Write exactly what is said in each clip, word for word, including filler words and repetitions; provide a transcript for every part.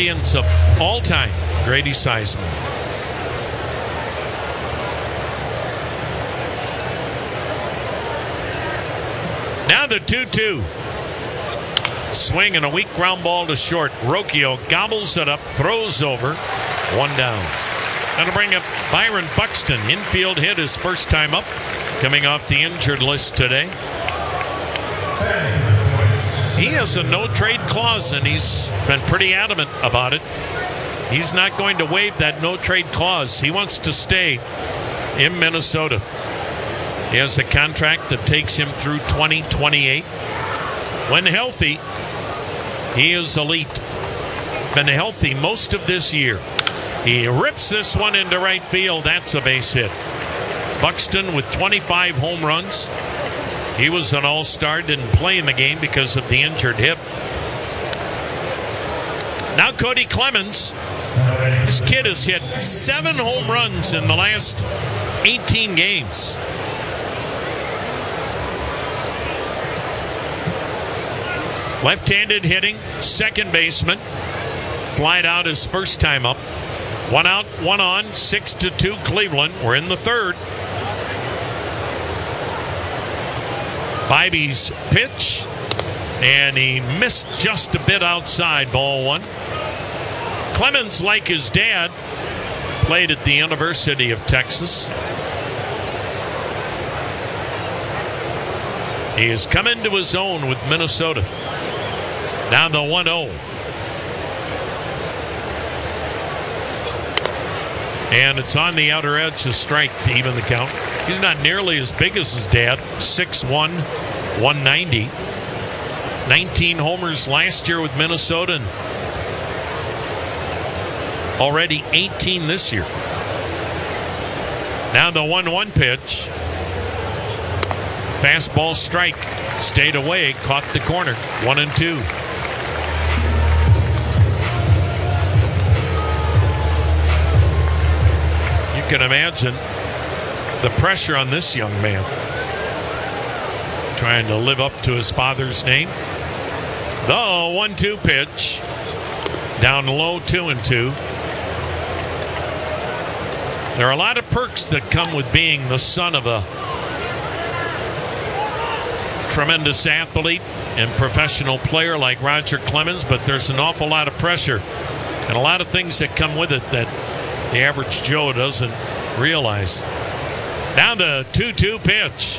Indians of all time, Grady Sizemore. Now the two two. Swing and a weak ground ball to short. Rocchio gobbles it up, throws over, one down. That'll bring up Byron Buxton. Infield hit his first time up, coming off the injured list today. He has a no-trade clause, and he's been pretty adamant about it. He's not going to waive that no-trade clause. He wants to stay in Minnesota. He has a contract that takes him through twenty twenty-eight. When healthy, he is elite. Been healthy most of this year. He rips this one into right field. That's a base hit. Buxton with twenty-five home runs. He was an all-star, didn't play in the game because of the injured hip. Now Cody Clemens. This kid has hit seven home runs in the last eighteen games. Left-handed hitting, second baseman. Flied out his first time up. One out, one on, six to two Cleveland. We're in the third. Bibby's pitch, and he missed just a bit outside, ball one. Clemens, like his dad, played at the University of Texas. He has come into his own with Minnesota. Now the one oh. And it's on the outer edge, a strike to even the count. He's not nearly as big as his dad, six one, one ninety. nineteen homers last year with Minnesota, and already eighteen this year. Now the one one pitch. Fastball strike. Stayed away, caught the corner. One and two. You can imagine the pressure on this young man, trying to live up to his father's name. The one two pitch. Down low, two and two. There are a lot of perks that come with being the son of a tremendous athlete and professional player like Roger Clemens, but there's an awful lot of pressure and a lot of things that come with it that the average Joe doesn't realize. Now the two two pitch.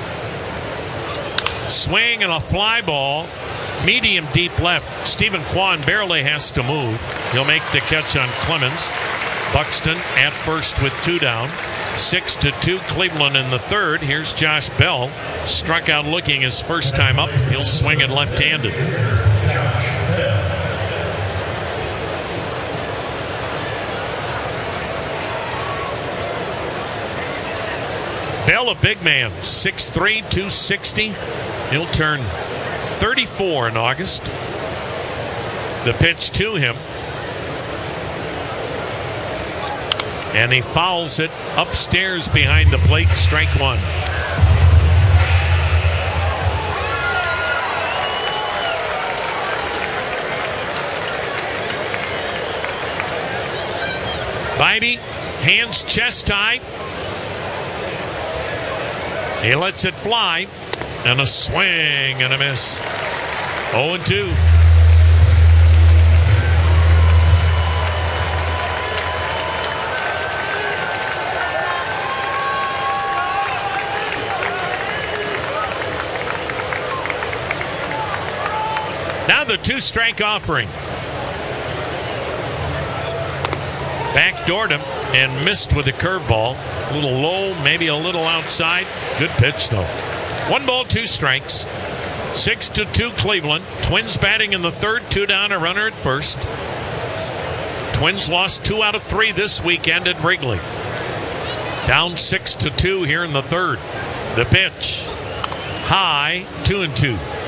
Swing and a fly ball. Medium deep left. Stephen Kwan barely has to move. He'll make the catch on Clemens. Buxton at first with two down. Six to two Cleveland in the third. Here's Josh Bell. Struck out looking his first time up. He'll swing it left-handed. Bell, a big man, six three, two sixty. He'll turn thirty-four in August. The pitch to him. And he fouls it upstairs behind the plate. Strike one. Bibby, hands chest high. He lets it fly. And a swing and a miss. oh and two. Now the two-strike offering. Backdoored him and missed with a curveball. A little low, maybe a little outside. Good pitch, though. One ball, two strikes. Six to two Cleveland. Twins batting in the third, two down, a runner at first. Twins lost two out of three this weekend at Wrigley. Down six to two here in the third. The pitch. High, two and two.